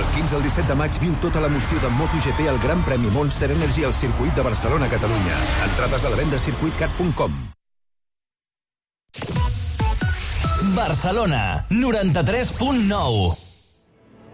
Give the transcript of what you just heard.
15 al 17 de maig viu tota l'emoció de MotoGP al Gran Premi Monster Energy al circuit de Barcelona, Catalunya. Entrades a la venda a circuitcat.com. Barcelona, 93.9.